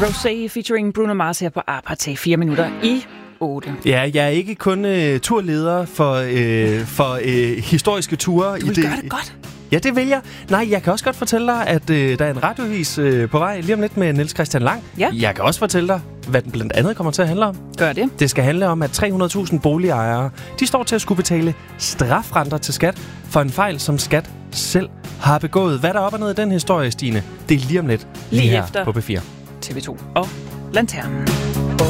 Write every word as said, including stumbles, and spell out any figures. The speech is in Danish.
Rosé featuring Bruno Mars her på Apartheid. Fire minutter i otte. Ja, jeg er ikke kun øh, turleder for, øh, for øh, historiske ture. Du vil i gøre det godt. Ja, det vil jeg. Nej, jeg kan også godt fortælle dig, at øh, der er en radiovis øh, på vej lige om lidt med Niels Christian Lang. Ja. Jeg kan også fortælle dig, hvad den blandt andet kommer til at handle om. Gør det. Det skal handle om, at tre hundrede tusind boligejere, de står til at skulle betale strafrenter til skat for en fejl, som skat selv har begået. Hvad der er op og ned i den historie, Stine, det er lige om lidt. Lige her efter på B fire. T V to og Lanternen.